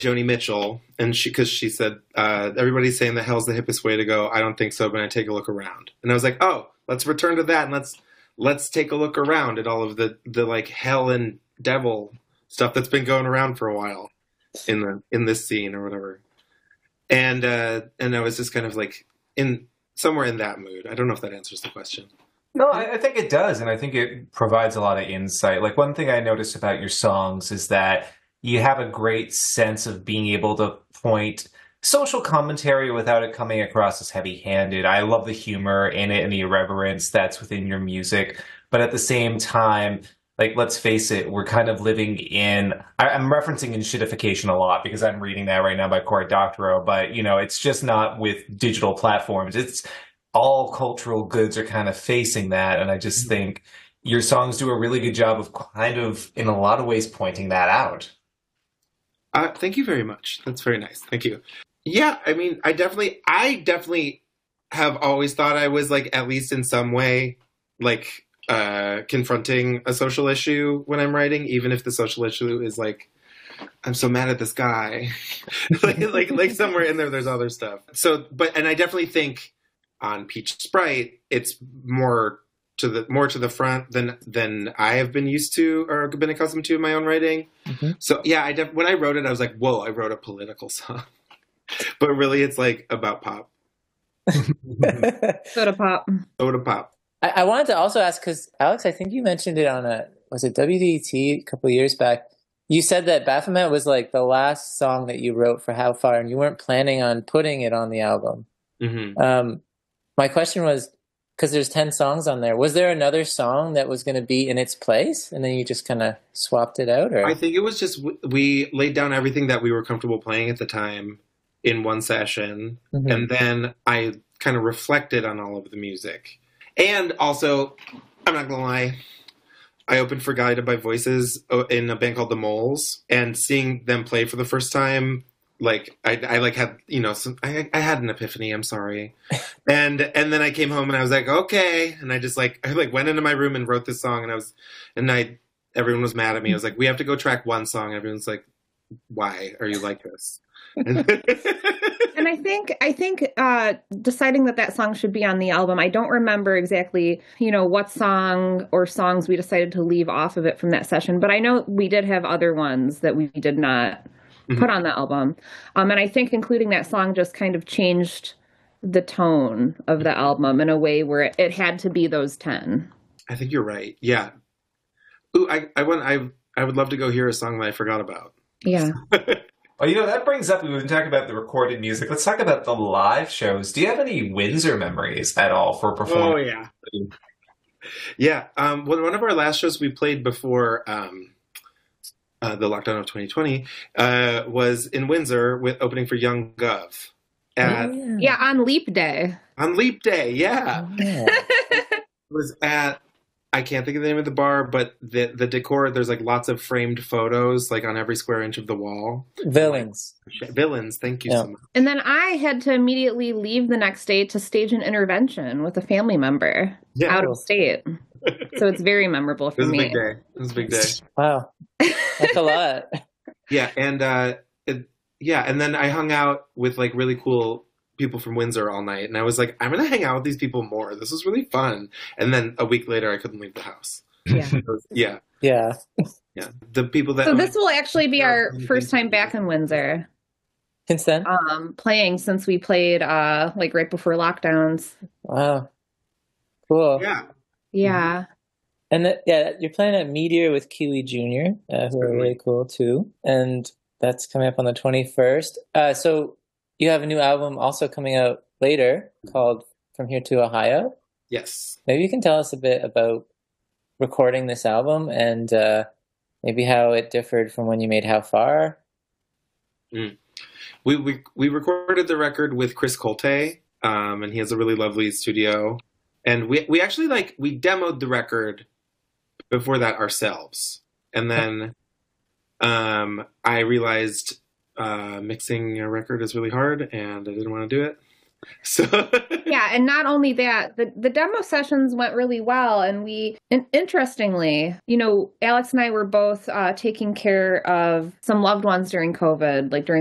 Joni Mitchell, and because she said, everybody's saying the hell's the hippest way to go. I don't think so, but I take a look around. And I was like, oh, let's return to that, and let's take a look around at all of the like hell and devil stuff that's been going around for a while in this scene or whatever. And I was just kind of like somewhere in that mood. I don't know if that answers the question. No, I think it does, and I think it provides a lot of insight. Like, one thing I noticed about your songs is that you have a great sense of being able to point social commentary without it coming across as heavy-handed. I love the humor in it and the irreverence that's within your music, but at the same time, like, let's face it, we're kind of living in... I'm referencing shittification a lot because I'm reading that right now by Cory Doctorow, but, it's just not with digital platforms. It's all cultural goods are kind of facing that, and I just think your songs do a really good job of kind of, in a lot of ways, pointing that out. Thank you very much. That's very nice. Thank you. Yeah, I mean, I definitely have always thought I was, like, at least in some way, like, confronting a social issue when I'm writing, even if the social issue is, like, I'm so mad at this guy. like somewhere in there's other stuff. So, and I definitely think on Peach Sprite, it's more to the front than I have been used to or been accustomed to in my own writing. Mm-hmm. So yeah, when I wrote it, I was like, whoa, I wrote a political song. But really, it's like about pop. Soda pop. Soda pop. I wanted to also ask, because Alex, I think you mentioned it on was it WDET a couple of years back? You said that Baphomet was like the last song that you wrote for How Far, and you weren't planning on putting it on the album. Mm-hmm. My question was, because there's 10 songs on there, was there another song that was going to be in its place, and then you just kind of swapped it out? Or? I think it was just we laid down everything that we were comfortable playing at the time in one session, mm-hmm. and then I kind of reflected on all of the music. And also, I'm not going to lie, I opened for Guided by Voices in a band called The Moles, and seeing them play for the first time, like I like had I had an epiphany. I'm sorry, and then I came home and I was like, okay, and I went into my room and wrote this song, and everyone was mad at me. I was like, we have to go track one song. Everyone's like, why are you like this? And I think deciding that song should be on the album, I don't remember exactly, what song or songs we decided to leave off of it from that session, but I know we did have other ones that we did not put on the album. And I think including that song just kind of changed the tone of the album in a way where it had to be those 10. I think you're right. Yeah. Ooh, I would love to go hear a song that I forgot about. Yeah. Well, that brings up, we've been talking about the recorded music. Let's talk about the live shows. Do you have any Windsor memories at all for performing? Oh, yeah. Yeah. One of our last shows we played before the lockdown of 2020 was in Windsor with opening for Young Gov. On Leap Day. On Leap Day, yeah. Oh, yeah. It was at, I can't think of the name of the bar, but the decor, there's like lots of framed photos like on every square inch of the wall. Villains, thank you so much. And then I had to immediately leave the next day to stage an intervention with a family member out of state. So it's very memorable for me. It was a big day. Wow. That's a lot. Yeah, and and then I hung out with like really cool people from Windsor all night, and I was like, I'm gonna hang out with these people more. This was really fun. And then a week later, I couldn't leave the house. Yeah. Yeah. The people that. So this will actually be our first time back in Windsor. Since then, playing since we played like right before lockdowns. Wow. Cool. Yeah. Yeah. And you're playing at Meteor with Kiwi Jr., who are really cool too. And that's coming up on the 21st. So you have a new album also coming out later called From Here to Ohio. Yes. Maybe you can tell us a bit about recording this album and maybe how it differed from when you made How Far. We recorded the record with Chris Colte, and he has a really lovely studio. And we actually we demoed the record before that ourselves. And then I realized mixing a record is really hard and I didn't want to do it. So Yeah, and not only that, the demo sessions went really well, and interestingly, Alex and I were both taking care of some loved ones during COVID, like during